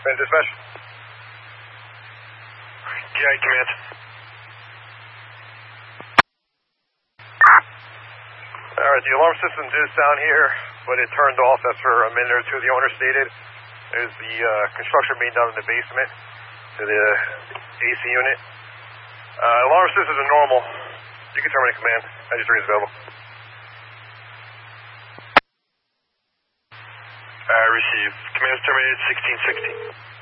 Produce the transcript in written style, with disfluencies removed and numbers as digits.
Command dispatch. GI command. Alright, the alarm system is down here, but it turned off after a minute or two, the owner stated. There's the construction being done in the basement to the AC unit. Alarm systems are normal. You can terminate command. Engine 3 is available. Receive. Command is terminated 1660.